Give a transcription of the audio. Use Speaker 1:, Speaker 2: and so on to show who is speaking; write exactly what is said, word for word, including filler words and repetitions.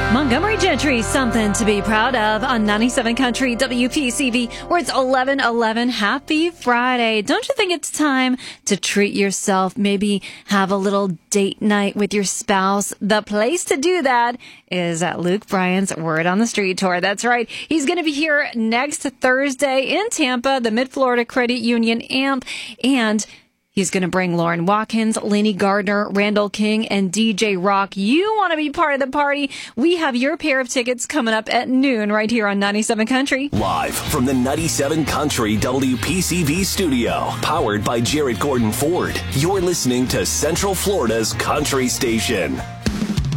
Speaker 1: Montgomery Gentry, something to be proud of on ninety-seven Country W P C V, where it's eleven eleven. Happy Friday. Don't you think it's time to treat yourself? Maybe have a little date night with your spouse. The place to do that is at Luke Bryan's Word on the Street tour. That's right. He's going to be here next Thursday in Tampa, the Mid-Florida Credit Union A M P, and he's going to bring Lauren Watkins, Lainey Gardner, Randall King, and D J Rock. You want to be part of the party? We have your pair of tickets coming up at noon right here on ninety-seven Country.
Speaker 2: Live from the ninety-seven Country W P C V studio, powered by Jarrett Gordon Ford. You're listening to Central Florida's Country Station.